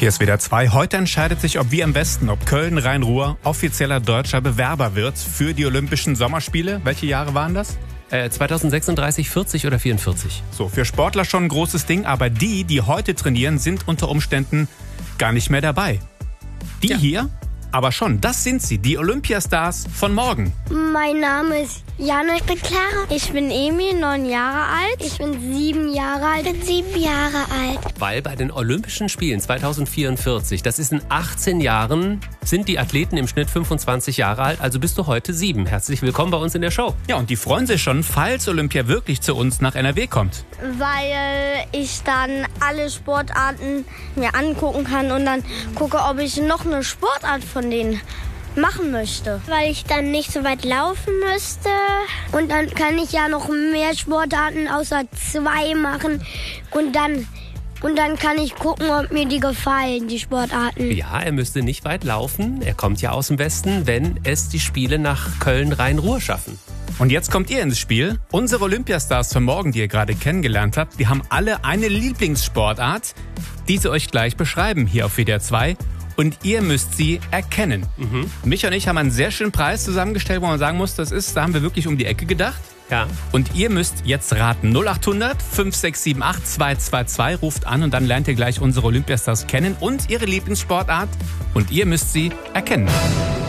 Hier ist WDR 2. Heute entscheidet sich, ob wir im Westen, ob Köln Rhein-Ruhr offizieller deutscher Bewerber wird für die Olympischen Sommerspiele. Welche Jahre waren das? 2036, 40 oder 44? So, für Sportler schon ein großes Ding, aber die heute trainieren, sind unter Umständen gar nicht mehr dabei. Die hier aber schon, das sind sie, die Olympiastars von morgen. Mein Name ist Jana, ich bin Clara. Ich bin Emil, 9 Jahre alt. Ich bin 7 Jahre alt. Ich bin 7 Jahre alt. Weil bei den Olympischen Spielen 2044, das ist in 18 Jahren, sind die Athleten im Schnitt 25 Jahre alt, also bist du heute 7. Herzlich willkommen bei uns in der Show. Ja, und die freuen sich schon, falls Olympia wirklich zu uns nach NRW kommt. Weil ich dann alle Sportarten mir angucken kann und dann gucke, ob ich noch eine Sportart von denen machen möchte. Weil ich dann nicht so weit laufen müsste. Und dann kann ich ja noch mehr Sportarten außer 2 machen. Und dann kann ich gucken, ob mir die gefallen, die Sportarten. Ja, er müsste nicht weit laufen. Er kommt ja aus dem Westen, wenn es die Spiele nach Köln-Rhein-Ruhr schaffen. Und jetzt kommt ihr ins Spiel. Unsere Olympiastars von morgen, die ihr gerade kennengelernt habt, die haben alle eine Lieblingssportart, die sie euch gleich beschreiben hier auf WDR 2. Und ihr müsst sie erkennen. Mich und ich haben einen sehr schönen Preis zusammengestellt, wo man sagen muss, da haben wir wirklich um die Ecke gedacht. Ja. Und ihr müsst jetzt raten. 0800 5678 222 ruft an und dann lernt ihr gleich unsere Olympiastars kennen und ihre Lieblingssportart. Und ihr müsst sie erkennen.